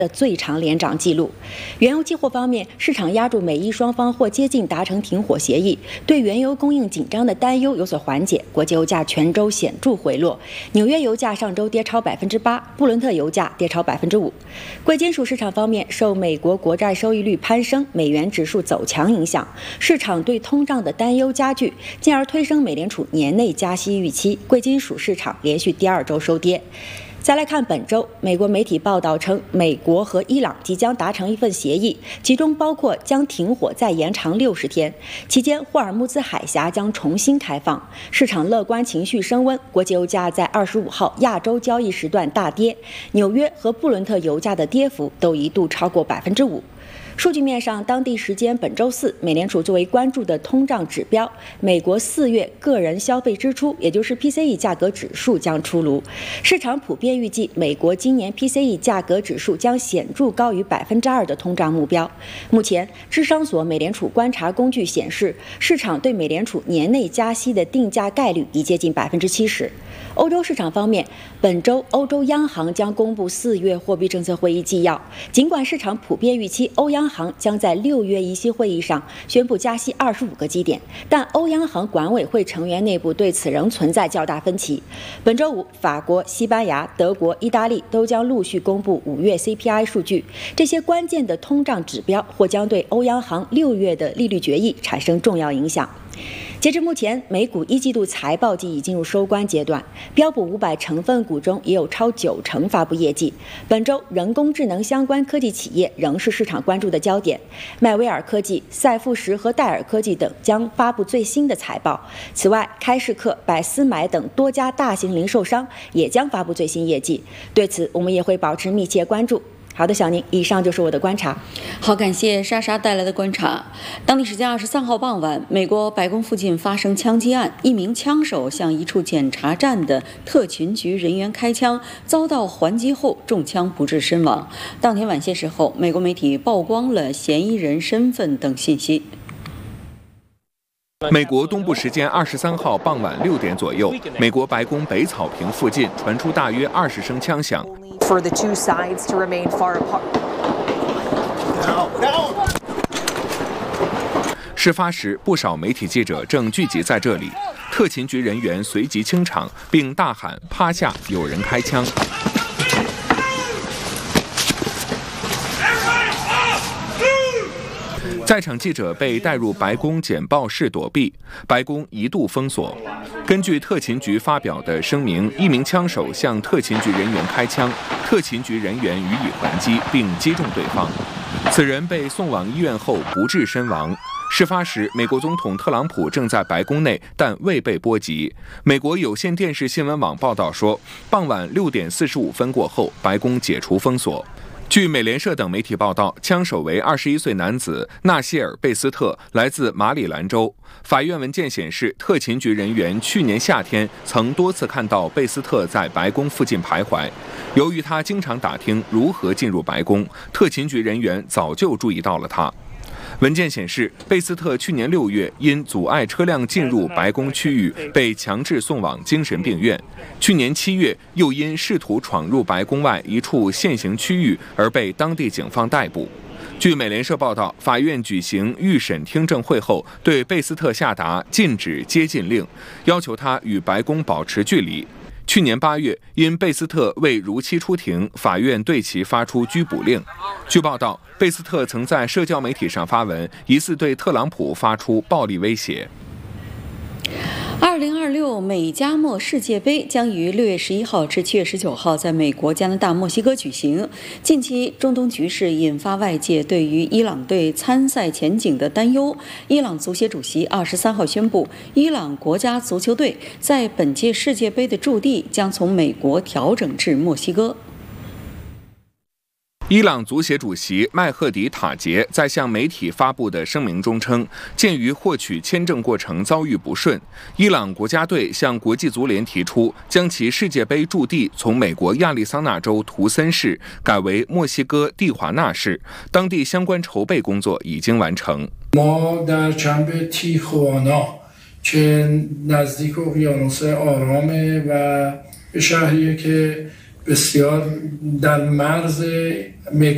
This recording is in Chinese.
的最长连涨纪录。原油期货方面，市场压住美伊双方或接近达成停火协议，对原油供应紧张的担忧有所缓解。国际油价全周显著回落，纽约油价上周跌超8%，布伦特油价跌超5%。贵金属市场方面，受美国国债收益率攀升、美元指数走强影响，市场对通胀的担忧加剧，进而推升美联储年内加息预期。贵金属市场连续第2周收跌。再来看本周，美国媒体报道称，美国和伊朗即将达成一份协议，其中包括将停火再延长60天，期间霍尔木兹海峡将重新开放。市场乐观情绪升温，国际油价在25号亚洲交易时段大跌，纽约和布伦特油价的跌幅都一度超过5%。数据面上，当地时间本周四，美联储作为关注的通胀指标，美国4月个人消费支出，也就是 PCE 价格指数将出炉。市场普遍预计，美国今年 PCE 价格指数将显著高于2%的通胀目标。目前，智商所美联储观察工具显示，市场对美联储年内加息的定价概率已接近70%。欧洲市场方面，本周欧洲央行将公布4月货币政策会议纪要。尽管市场普遍预期欧央行将在6月议息会议上宣布加息25个基点，但欧央行管委会成员内部对此仍存在较大分歧。本周五，法国、西班牙、德国、意大利都将陆续公布5月 CPI 数据，这些关键的通胀指标或将对欧央行6月的利率决议产生重要影响。截至目前，美股1季度财报季已进入收官阶段，标普500成分股中也有超90%发布业绩。本周，人工智能相关科技企业仍是市场关注的焦点，迈威尔科技、赛富时和戴尔科技等将发布最新的财报。此外，开市客、百思买等多家大型零售商也将发布最新业绩。对此，我们也会保持密切关注。好的，小宁，以上就是我的观察。 好，感谢莎莎带来的观察。当地时间23号傍晚，美国白宫附近发生枪击案，一名枪手向一处检查站的特勤局人员开枪，遭到还击后中枪不治身亡。当天晚些时候，美国媒体曝光了嫌疑人身份等信息。 美国东部时间23号傍晚6点左右，美国白宫北草坪附近传出大约20声枪响。 For the two sides to remain far apart. 事发时，不少媒体记者正聚集在这里，特勤局人员随即清场，并大喊“趴下，有人开枪”。在场记者被带入白宫简报室躲避，白宫一度封锁。根据特勤局发表的声明，一名枪手向特勤局人员开枪，特勤局人员予以还击，并击中对方。此人被送往医院后不治身亡。事发时，美国总统特朗普正在白宫内，但未被波及。美国有线电视新闻网报道说，傍晚6点45分过后，白宫解除封锁。据美联社等媒体报道，枪手为21岁男子纳希尔·贝斯特，来自马里兰州。法院文件显示，特勤局人员去年夏天曾多次看到贝斯特在白宫附近徘徊。由于他经常打听如何进入白宫，特勤局人员早就注意到了他。文件显示，贝斯特去年6月因阻碍车辆进入白宫区域，被强制送往精神病院。去年7月，又因试图闯入白宫外一处现行区域而被当地警方逮捕。据美联社报道，法院举行预审听证会后，对贝斯特下达禁止接近令，要求他与白宫保持距离。去年8月，因贝斯特未如期出庭，法院对其发出拘捕令。据报道，贝斯特曾在社交媒体上发文，疑似对特朗普发出暴力威胁。 2026美加墨世界杯将于6月11号至7月19号在美国、加拿大、墨西哥举行。近期中东局势引发外界对于伊朗队参赛前景的担忧。伊朗足协主席23号宣布，伊朗国家足球队在本届世界杯的驻地将从美国调整至墨西哥。 伊朗足协主席麦赫迪塔杰在向媒体发布的声明中称，鉴于获取签证过程遭遇不顺，伊朗国家队向国际足联提出将其世界杯驻地从美国亚利桑那州图森市改为墨西哥蒂华纳市，当地相关筹备工作已经完成。 ما در جنب تیخوانا که نزدیک اقیانوس آرامه و به شهریه که بسیار در مرز